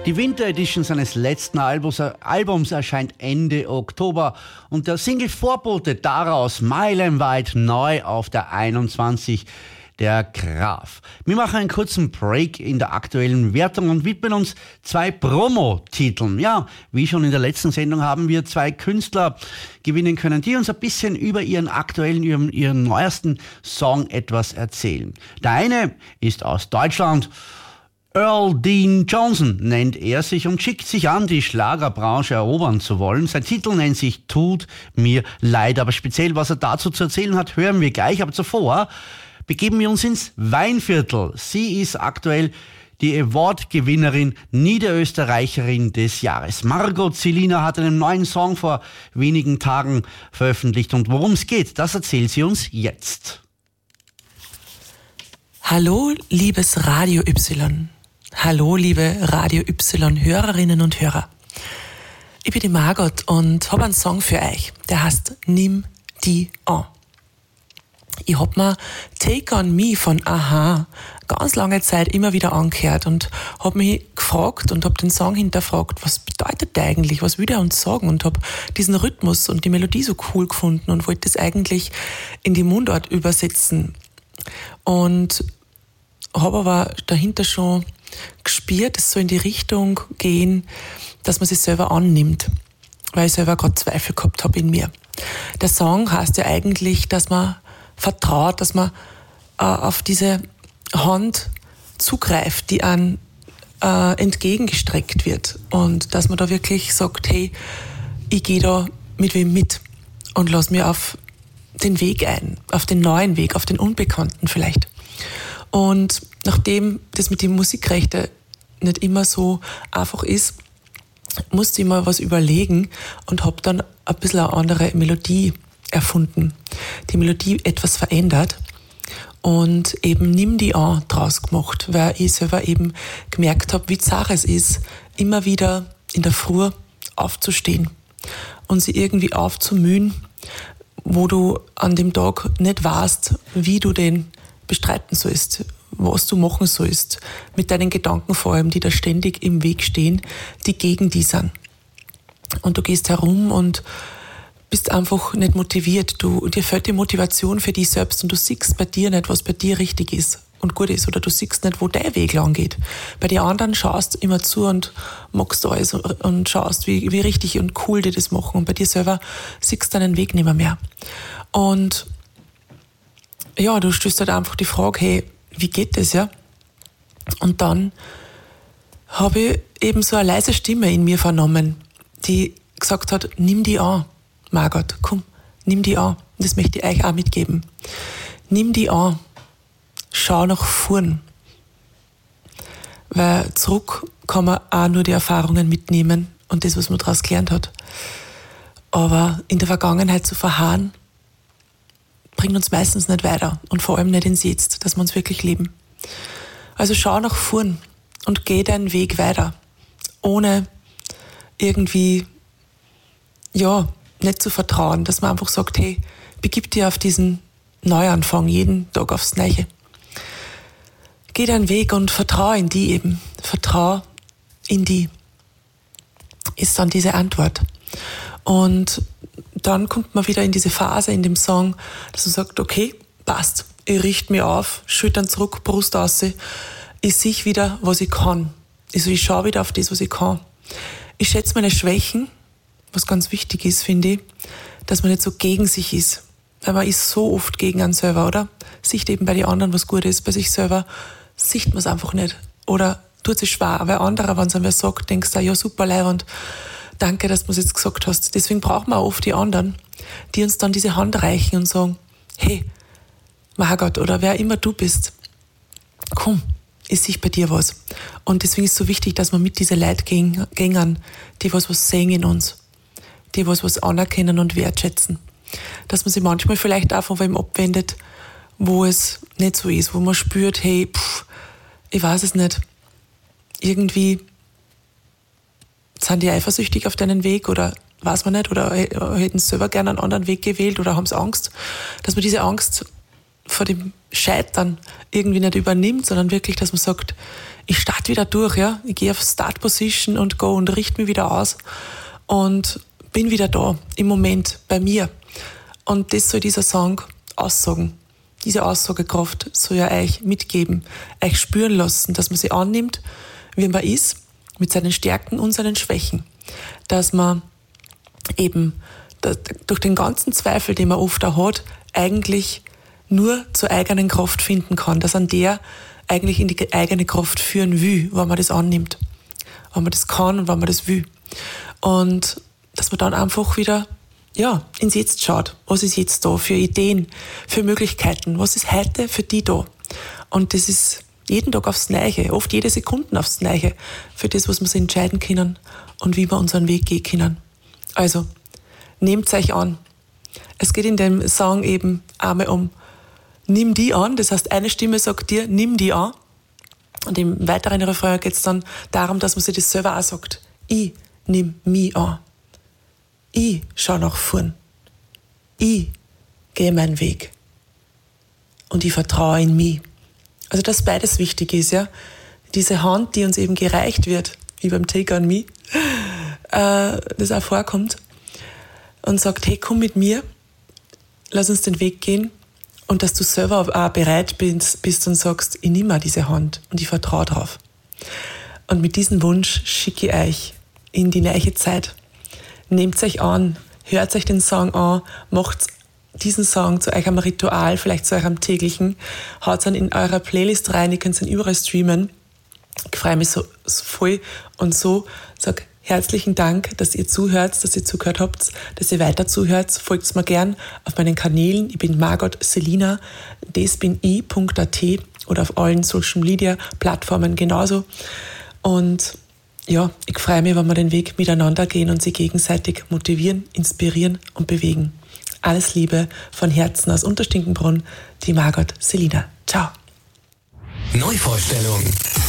Die Winter Edition seines letzten Albums erscheint Ende Oktober und der Single-Vorbote daraus meilenweit neu auf der 21, der Graf. Wir machen einen kurzen Break in der aktuellen Wertung und widmen uns 2 Promo-Titeln. Ja, wie schon in der letzten Sendung haben wir 2 Künstler gewinnen können, die uns ein bisschen über ihren neuesten Song etwas erzählen. Der eine ist aus Deutschland. Earl Dean Johnson nennt er sich und schickt sich an, die Schlagerbranche erobern zu wollen. Sein Titel nennt sich Tut mir leid, aber speziell, was er dazu zu erzählen hat, hören wir gleich. Aber zuvor begeben wir uns ins Weinviertel. Sie ist aktuell die Award-Gewinnerin, Niederösterreicherin des Jahres. Margot Zelina hat einen neuen Song vor wenigen Tagen veröffentlicht. Und worum es geht, das erzählt sie uns jetzt. Hallo, liebes Radio Y. Hallo, liebe Radio Y-Hörerinnen und Hörer. Ich bin die Margot und habe einen Song für euch, der heißt Nimm die an. Ich hab mir Take on Me von a-ha ganz lange Zeit immer wieder angehört und hab mich gefragt und hab den Song hinterfragt, was bedeutet der eigentlich, was will der uns sagen, und hab diesen Rhythmus und die Melodie so cool gefunden und wollte das eigentlich in die Mundart übersetzen. Und habe aber dahinter schon gespürt, es soll in die Richtung gehen, dass man sich selber annimmt, weil ich selber gerade Zweifel gehabt habe in mir. Der Song heißt ja eigentlich, dass man vertraut, dass man auf diese Hand zugreift, die einem entgegengestreckt wird, und dass man da wirklich sagt, hey, ich gehe da mit wem mit und lass mir auf den Weg ein, auf den neuen Weg, auf den Unbekannten vielleicht. Und nachdem das mit den Musikrechten nicht immer so einfach ist, musste ich mir was überlegen und habe dann ein bisschen eine andere Melodie erfunden. Die Melodie etwas verändert und eben Nimm die an draus gemacht, weil ich selber eben gemerkt habe, wie zart es ist, immer wieder in der Früh aufzustehen und sie irgendwie aufzumühen, wo du an dem Tag nicht weißt, wie du den bestreiten sollst, was du machen sollst, mit deinen Gedanken vor allem, die da ständig im Weg stehen, die gegen die sind. Und du gehst herum und bist einfach nicht motiviert. Dir fehlt die Motivation für dich selbst und du siehst bei dir nicht, was bei dir richtig ist und gut ist, oder du siehst nicht, wo dein Weg lang geht. Bei den anderen schaust du immer zu und magst alles und schaust, wie richtig und cool die das machen, und bei dir selber siehst du deinen Weg nicht mehr. Und ja, du stellst halt einfach die Frage, hey, wie geht das, ja? Und dann habe ich eben so eine leise Stimme in mir vernommen, die gesagt hat, nimm die an, Margot, komm, nimm die an. Und das möchte ich euch auch mitgeben. Nimm die an, schau nach vorn. Weil zurück kann man auch nur die Erfahrungen mitnehmen und das, was man daraus gelernt hat. Aber in der Vergangenheit zu verharren, bringt uns meistens nicht weiter und vor allem nicht ins Jetzt, dass wir uns wirklich leben. Also schau nach vorn und geh deinen Weg weiter, ohne irgendwie, ja, nicht zu vertrauen, dass man einfach sagt, hey, begib dir auf diesen Neuanfang, jeden Tag aufs Neue. Geh deinen Weg und vertrau in die eben. Vertrau in die ist dann diese Antwort. Und dann kommt man wieder in diese Phase in dem Song, dass man sagt, okay, passt, ich richte mich auf, Schultern zurück, Brust raus, ich sehe wieder, was ich kann. Also ich schaue wieder auf das, was ich kann. Ich schätze meine Schwächen, was ganz wichtig ist, finde ich, dass man nicht so gegen sich ist. Weil man ist so oft gegen einen selber, oder? Sieht eben bei den anderen, was gut ist, bei sich selber sieht man es einfach nicht. Oder tut sich schwer, weil anderer, wenn es einem wer sagt, denkst du, ja super, Leihwand, danke, dass du es jetzt gesagt hast. Deswegen brauchen wir auch oft die anderen, die uns dann diese Hand reichen und sagen, hey, Margot, oder wer immer du bist, komm, ich sehe bei dir was. Und deswegen ist es so wichtig, dass wir mit diesen Leuten gehen, die was sehen in uns, die was anerkennen und wertschätzen. Dass man sich manchmal vielleicht auch von wem abwendet, wo es nicht so ist, wo man spürt, hey, ich weiß es nicht, irgendwie sind die eifersüchtig auf deinen Weg oder weiß man nicht, oder hätten sie selber gerne einen anderen Weg gewählt oder haben sie Angst, dass man diese Angst vor dem Scheitern irgendwie nicht übernimmt, sondern wirklich, dass man sagt, ich starte wieder durch, ja, ich gehe auf Start Position und go und richte mich wieder aus und bin wieder da, im Moment, bei mir. Und das soll dieser Song aussagen. Diese Aussagekraft soll er euch mitgeben, euch spüren lassen, dass man sie annimmt, wie man ist, mit seinen Stärken und seinen Schwächen. Dass man eben durch den ganzen Zweifel, den man oft auch hat, eigentlich nur zur eigenen Kraft finden kann. Dass an der eigentlich in die eigene Kraft führen will, wenn man das annimmt. Wenn man das kann und wenn man das will. Und dass man dann einfach wieder ins Jetzt schaut. Was ist jetzt da für Ideen, für Möglichkeiten? Was ist heute für die da? Und das ist jeden Tag aufs Neue, oft jede Sekunde aufs Neue, für das, was wir sich entscheiden können und wie wir unseren Weg gehen können. Also, nehmt euch an. Es geht in dem Song eben einmal um nimm die an, das heißt, eine Stimme sagt dir, nimm die an. Und im weiteren Refrain geht es dann darum, dass man sich das selber auch sagt. Ich nimm mich an. Ich schau nach vorn. Ich gehe meinen Weg. Und ich vertraue in mich. Also, dass beides wichtig ist, ja. Diese Hand, die uns eben gereicht wird, wie beim Take on Me, das auch vorkommt, und sagt, hey, komm mit mir, lass uns den Weg gehen, und dass du selber auch bereit bist und sagst, ich nehme auch diese Hand und ich vertraue drauf. Und mit diesem Wunsch schicke ich euch in die neue Zeit. Nehmt euch an, hört euch den Song an, macht diesen Song zu eurem Ritual, vielleicht zu eurem täglichen, haut ihn in eurer Playlist rein, ihr könnt ihn überall streamen. Ich freue mich so voll und so, sag herzlichen Dank, dass ihr zuhört, dass ihr zugehört habt, dass ihr weiter zuhört. Folgt mir gern auf meinen Kanälen. Ich bin Margot Selina, das bin ich.at oder auf allen Social Media Plattformen genauso. Und ja, ich freue mich, wenn wir den Weg miteinander gehen und sie gegenseitig motivieren, inspirieren und bewegen. Alles Liebe von Herzen aus Unterstinkenbrunn, die Margot Selina. Ciao. Neuvorstellung.